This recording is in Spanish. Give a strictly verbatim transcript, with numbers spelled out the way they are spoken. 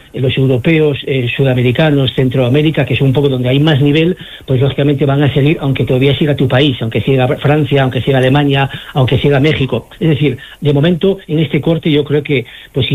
los europeos, eh, sudamericanos, Centroamérica, que es un poco donde hay más nivel, pues lógicamente van a seguir, aunque todavía siga tu país, aunque siga Francia, aunque siga Alemania, aunque siga México. Es decir, de momento, en este corte yo creo que pues